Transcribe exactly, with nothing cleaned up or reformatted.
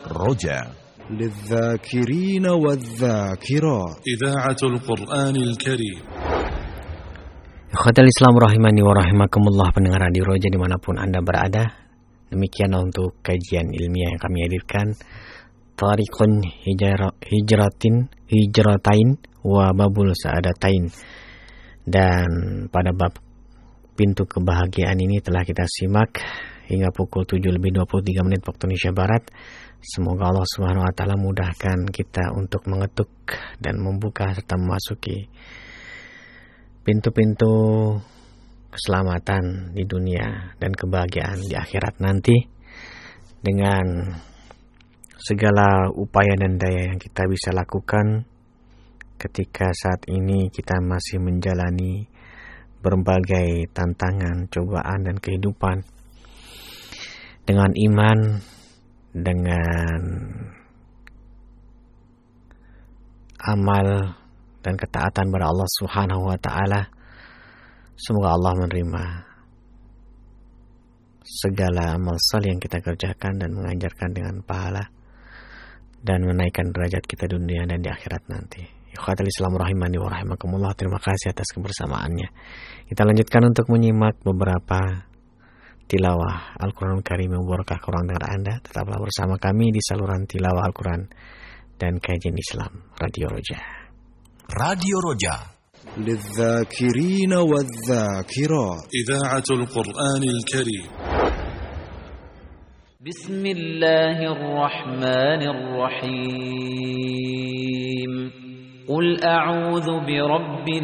الرجاء للذاكرين والذاكرات إذاعة القرآن الكريم. Ikhwatal Islam rahimani wa rahimakumullah, pendengar Radio Roja dimanapun Anda berada. Demikian untuk kajian ilmiah yang kami hadirkan, Tariqun hijra, Hijratin Hijratain wa Babul Sa'adatain. Dan pada bab pintu kebahagiaan ini telah kita simak hingga pukul tujuh lebih dua puluh tiga menit waktu Indonesia Barat. Semoga Allah Subhanahu wa taala mudahkan kita untuk mengetuk dan membuka serta memasuki pintu-pintu keselamatan di dunia dan kebahagiaan di akhirat nanti dengan segala upaya dan daya yang kita bisa lakukan ketika saat ini kita masih menjalani berbagai tantangan, cobaan dan kehidupan dengan iman, dengan amal dan ketaatan pada Allah Subhanahu wa taala. Semoga Allah menerima segala amal saleh yang kita kerjakan dan mengajarkan dengan pahala dan menaikkan derajat kita di dunia dan di akhirat nanti. Ikhwatul Islam rahimani wa rahimakumullah, terima kasih atas kebersamaannya. Kita lanjutkan untuk menyimak beberapa tilawah Al-Quran Karim yang berkah kurang dengar Anda. Tetaplah bersama kami di saluran tilawah Al-Quran dan kajian Islam Radio Roja. Radio Roja للذاكرين والذاكرات إذاعة القرآن الكريم. بسم الله الرحمن الرحيم قل أعوذ برب